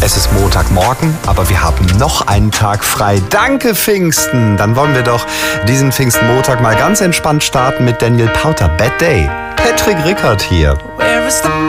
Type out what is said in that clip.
Es ist Montagmorgen, aber wir haben noch einen Tag frei. Danke, Pfingsten! Dann wollen wir doch diesen Pfingstmontag mal ganz entspannt starten mit Daniel Powter. Bad Day. Patrick Rickert hier.